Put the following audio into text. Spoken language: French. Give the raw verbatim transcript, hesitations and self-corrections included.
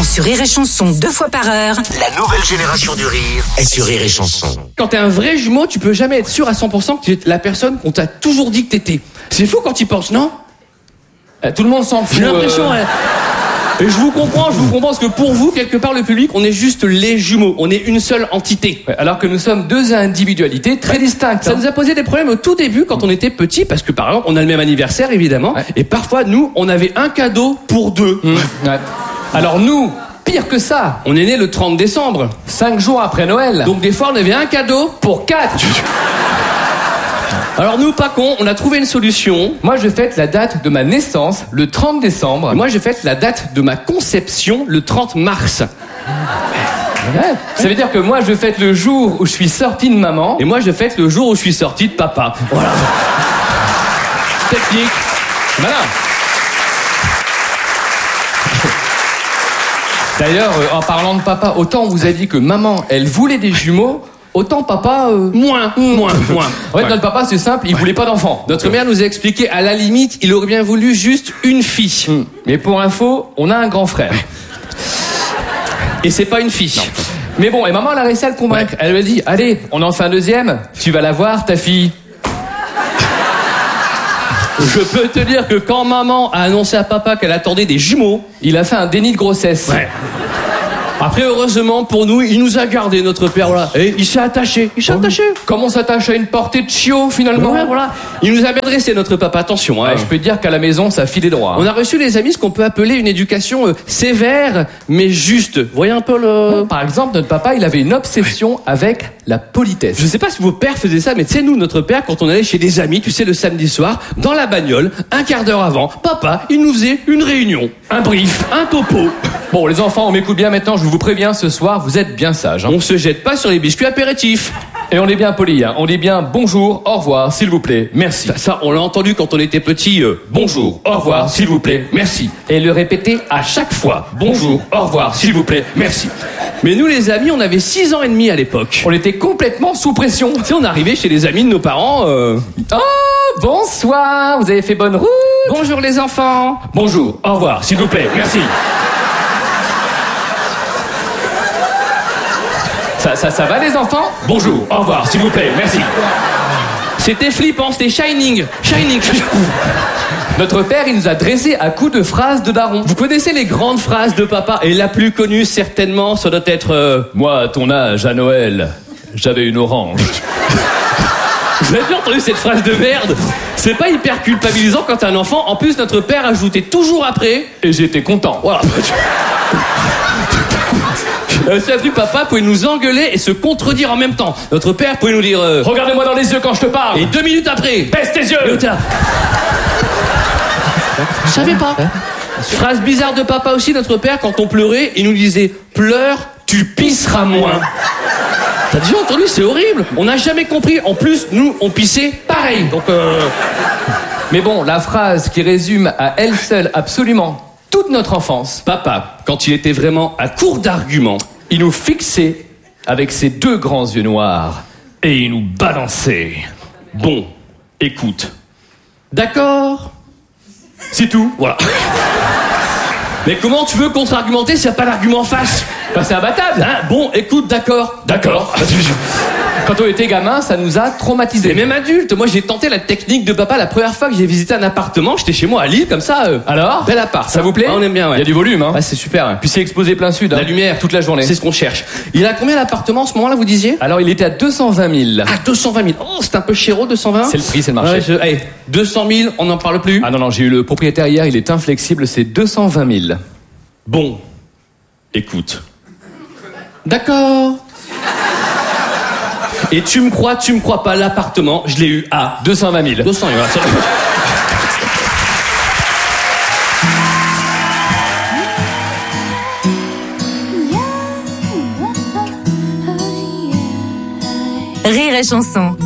sur Rire et Chanson deux fois par heure. La nouvelle génération du rire est sur Rire et Chanson. Quand t'es un vrai jumeau, tu peux jamais être sûr à cent pour cent que tu es la personne qu'on t'a toujours dit que t'étais. C'est fou quand tu penses, non ? Euh, tout le monde s'en fout. J'ai l'impression... euh... ouais. Et je vous comprends, je vous comprends, parce que pour vous, quelque part, le public, on est juste les jumeaux. On est une seule entité. Ouais, alors que nous sommes deux individualités très distinctes. Ça hein. nous a posé des problèmes au tout début, quand on était petits, parce que par exemple, on a le même anniversaire, évidemment, Ouais. et parfois, nous, on avait un cadeau pour deux. Mmh. Ouais. Alors nous, pire que ça, On est né le trente décembre. cinq jours après Noël. Donc des fois, on avait un cadeau. pour quatre. Alors nous, pas cons, on a trouvé une solution. Moi, je fête la date de ma naissance, le trente décembre. Et moi, je fête la date de ma conception, le trente mars. Ouais. Ça veut dire que moi, je fête le jour où je suis sorti de maman. Et moi, je fête le jour où je suis sorti de papa. Voilà. Technique. Voilà. D'ailleurs, euh, en parlant de papa, autant on vous a dit que maman, elle voulait des jumeaux, autant papa... Euh... Moins, moins, moins. En fait, notre papa, c'est simple, il voulait pas d'enfants. Notre mère nous a expliqué, à la limite, il aurait bien voulu juste une fille. Hum. Mais pour info, on a un grand frère. Et c'est pas une fille. Mais bon, et maman, elle a réussi à le convaincre. Ouais. Elle lui a dit, allez, on en fait un deuxième, tu vas la voir, ta fille. Je peux te dire que quand maman a annoncé à papa qu'elle attendait des jumeaux, Il a fait un déni de grossesse. ouais. Après, heureusement pour nous, il nous a gardé notre père, voilà. Et il s'est attaché, il s'est attaché. Comme on s'attache à une portée de chiot, finalement. Ouais, voilà. Il nous a bien dressé, notre papa, attention. Hein. Ouais, je peux te dire qu'à la maison, ça filait droit. On a reçu, les amis, ce qu'on peut appeler une éducation euh, sévère, mais juste. Vous voyez un peu le... Par exemple, notre papa, il avait une obsession avec la politesse. Je sais pas si vos pères faisaient ça, mais tu sais, nous, notre père, quand on allait chez des amis, tu sais, le samedi soir, dans la bagnole, un quart d'heure avant, papa, il nous faisait une réunion, un brief, un topo. Bon, les enfants, on m'écoute bien maintenant, je vous préviens, ce soir, vous êtes bien sages. Hein. On se jette pas sur les biscuits apéritifs. Et on est bien polis, hein. On dit bien bonjour, au revoir, s'il vous plaît, merci. Ça, ça, on l'a entendu quand on était petit. Euh, bonjour, au revoir, s'il vous plaît, merci. Et le répéter à chaque fois. Bonjour, au revoir, s'il vous plaît, merci. Mais nous, les amis, on avait six ans et demi à l'époque. On était complètement sous pression. Tu sais, on arrivait chez les amis de nos parents. Euh... Oh, bonsoir, vous avez fait bonne route. Bonjour les enfants. Bonjour, au revoir, s'il vous plaît, merci. Ça, ça, ça va les enfants? Bonjour, au revoir, s'il vous plaît, merci. C'était flippant, c'était Shining. Shining. Notre père, il nous a dressé à coups de phrases de daron. Vous connaissez les grandes phrases de papa? Et la plus connue, certainement, ça doit être... euh, Moi, à ton âge, à Noël, j'avais une orange. Vous avez déjà entendu cette phrase de merde? C'est pas hyper culpabilisant quand t'es un enfant. En plus, notre père ajoutait toujours après... Et j'étais content. Voilà. Euh, c'est un truc, papa pouvait nous engueuler et se contredire en même temps. Notre père pouvait nous dire... euh, Regardez-moi dans les yeux quand je te parle. Et deux minutes après... Baisse tes yeux. Et t'as- Je savais pas. Phrase bizarre de papa aussi, notre père, quand on pleurait, il nous disait « Pleure, tu pisseras moins ». T'as déjà entendu? C'est horrible. On n'a jamais compris. En plus, nous, on pissait pareil. Donc, euh... Mais bon, la phrase qui résume à elle seule absolument toute notre enfance. Papa, quand il était vraiment à court d'arguments, Il nous fixait avec ses deux grands yeux noirs et il nous balançait. bon, écoute. D'accord? C'est tout, voilà. Mais comment tu veux contre-argumenter s'il n'y a pas d'argument en face? Bah, c'est imbattable. Hein? Bon, écoute, d'accord. D'accord. Quand on était gamin, ça nous a traumatisés. Et même adulte, moi j'ai tenté la technique de papa la première fois que j'ai visité un appartement, j'étais chez moi à Lille, comme ça. Euh, Alors bel appart. Ça vous plaît? Ah, on aime bien, ouais. Il y a du volume, hein. Ah, c'est super. Hein. Puis c'est exposé plein sud. Hein. La lumière, toute la journée. C'est ce qu'on cherche. Il a combien l'appartement en ce moment-là, vous disiez? Alors il était à deux cent vingt mille. Ah, deux cent vingt mille. Oh, c'est un peu chéro, deux cent vingt. C'est le prix, c'est le marché. Ouais, je... Allez, deux cent mille, on n'en parle plus. Ah non, non, j'ai eu le propriétaire hier, il est inflexible, c'est deux cent vingt mille. Bon, écoute. D'accord. Et tu me crois, tu me crois pas, l'appartement, je l'ai eu à deux cent vingt mille. deux cents, voilà. Rire et Chanson.